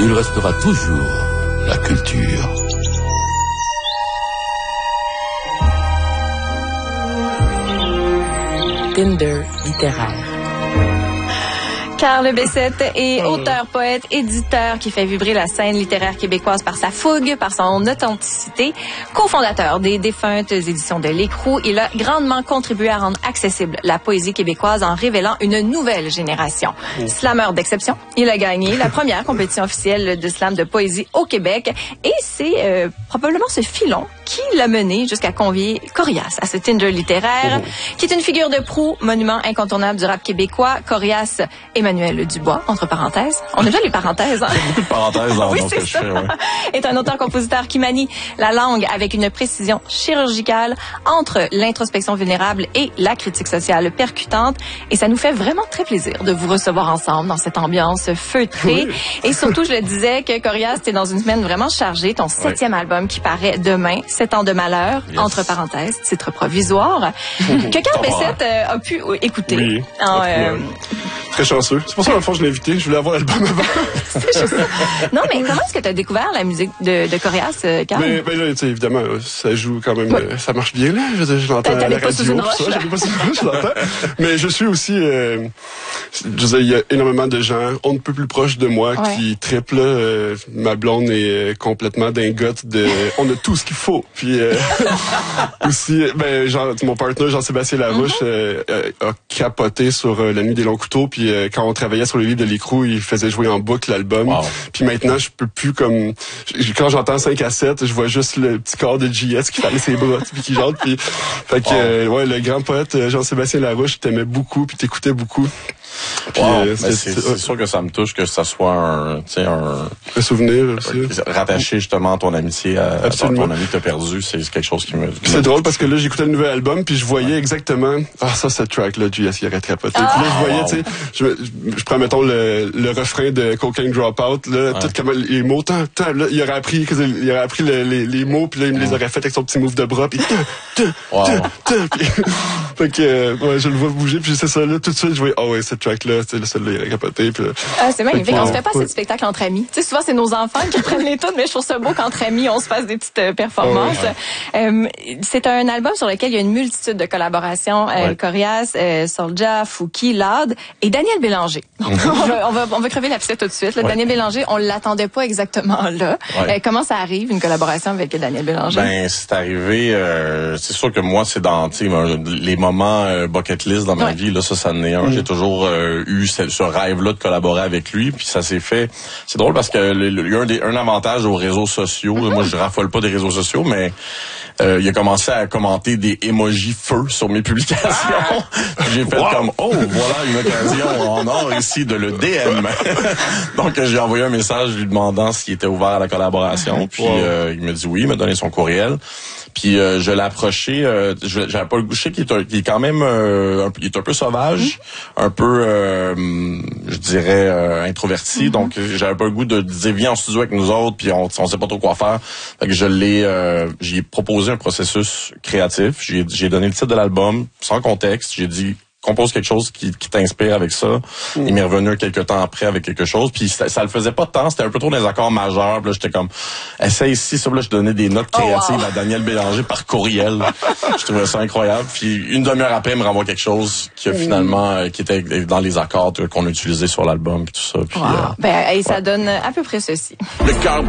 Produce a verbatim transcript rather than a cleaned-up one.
il restera toujours la culture. Tinder littéraire. Carl Bessette est auteur, poète, éditeur qui fait vibrer la scène littéraire québécoise par sa fougue, par son authenticité. Cofondateur des défuntes éditions de L'Écrou, il a grandement contribué à rendre accessible la poésie québécoise en révélant une nouvelle génération. Oh. Slameur d'exception, il a gagné la première compétition officielle de slam de poésie au Québec et c'est euh, probablement ce filon qui l'a mené jusqu'à convier Corias à ce Tinder littéraire, oh. qui est une figure de proue, monument incontournable du rap québécois. Corias Emmanuel Dubois, entre parenthèses. On a déjà les parenthèses. Hein? Beaucoup de parenthèses dans oui, ce que je fais. Ouais. Est un auteur-compositeur qui manie la langue avec une précision chirurgicale entre l'introspection vulnérable et la critique sociale percutante. Et ça nous fait vraiment très plaisir de vous recevoir ensemble dans cette ambiance feutrée. Oui. Et surtout, je le disais, que Corias, t'es dans une semaine vraiment chargée. Ton septième oui. album qui paraît demain, Sept ans de malheur, yes. entre parenthèses, titre provisoire, que Carl Bessette euh, a pu écouter. Oui. En, euh, Très chanceux. C'est pour ça, à la fois, je l'ai invité. Je voulais avoir l'album avant. C'est juste ça. Non, mais comment est-ce que tu as découvert la musique de, de Corias, euh, Carl? Mais, ben là, tu sais, évidemment, ça joue quand même, oui. euh, ça marche bien, là. Je, je l'entends à la radio, sous une roche, ça. J'avais pas sous une roche, je l'entends. Mais je suis aussi, euh, je veux dire, il y a énormément de gens, on ne peut plus proche de moi, ouais. qui triplent, euh, ma blonde est complètement dingote de, on a tout ce qu'il faut. Puis, euh, aussi, ben, genre, mon partenaire, Jean-Sébastien Larouche, mm-hmm. euh, euh, a capoté sur euh, La Nuit des Longs Couteaux, puis euh, quand on travaillait sur le livre de L'Écrou, il faisait jouer en boucle l'album. Wow. Puis maintenant, je peux plus comme, quand j'entends cinq à sept, je vois juste le petit corps de J S qui fait ses bras, puis qui chante, puis, fait que, wow. euh, ouais, le grand poète Jean-Sébastien Larouche t'aimait beaucoup, puis t'écoutais beaucoup. Puis, wow, euh, c'est, c'est, c'est sûr que ça me touche que ça soit un, tu sais, un, un souvenir aussi. Rattaché justement à ton amitié, à, à ton, ton ami que t'as perdu, c'est quelque chose qui me. Qui c'est me drôle parce que là j'écoutais le nouvel album puis je voyais ouais. exactement, ah ça cette track là, J S il aurait capoté. Ah, puis là je voyais, wow. tu sais, je, je, je prends mettons le, le refrain de Cocaine Dropout là, ouais. tout comme les mots, tant, tant, là il aurait appris, il aurait appris le, les, les mots puis là il me les aurait fait avec son petit move de bras puis. Wow. Fait que ouais, je le vois bouger puis c'est ça là tout de suite je voyais, oh ouais cette track là, c'est celle-là il a capoté puis là. Ah, c'est magnifique. On se fait pas ouais. ce spectacle entre amis. Tu sais, souvent, c'est nos enfants qui prennent les tunes, mais je trouve ça beau qu'entre amis, on se fasse des petites euh, performances. Oh, ouais. euh, c'est un album sur lequel il y a une multitude de collaborations. Euh, ouais. Corias, euh, Soulja, Fouki, Lad et Daniel Bélanger. Mm-hmm. on, va, on, va, on va crever l'abcès tout de suite. Là. Ouais. Daniel Bélanger, on l'attendait pas exactement là. Ouais. Euh, comment ça arrive, une collaboration avec Daniel Bélanger? Ben, c'est arrivé, euh, c'est sûr que moi, c'est dans les moments euh, bucket list dans ma ouais. vie. Là, ça, ça en est un. Mm. J'ai toujours euh, eu ce, ce rêve-là de collaborer avec lui, puis ça s'est fait. C'est drôle parce que il y a un, des, un avantage aux réseaux sociaux. Mm-hmm. Moi, je raffole pas des réseaux sociaux, mais euh, il a commencé à commenter des emojis feu sur mes publications. J'ai fait wow. comme oh voilà une occasion en or ici de le D M. Donc j'ai envoyé un message lui demandant s'il était ouvert à la collaboration. Puis wow. euh, il me dit oui, il m'a donné son courriel. Puis euh, je l'ai approché, euh, je j'avais pas le goût, je sais qu'il est, un, il est quand même euh, un, il est un peu sauvage, mmh. un peu euh, je dirais euh, introverti, mmh. donc j'avais pas le goût de dire viens en studio avec nous autres, puis on on sait pas trop quoi faire. Fait que je l'ai euh, j'ai proposé un processus créatif, j'ai j'ai donné le titre de l'album sans contexte, j'ai dit compose quelque chose qui, qui t'inspire avec ça. Mm. Il m'est revenu quelques temps après avec quelque chose. Puis ça, ça le faisait pas tant. C'était un peu trop des accords majeurs. Puis là, j'étais comme, essaye ici. Ça, là, je donnais des notes créatives oh, wow. à Daniel Bélanger par courriel. Je trouvais ça incroyable. Puis une demi-heure après, il me renvoie quelque chose qui a finalement, euh, qui était dans les accords qu'on a utilisés sur l'album. Puis tout ça. Puis, wow. euh, ben, et ça ouais. donne à peu près ceci. Le Carl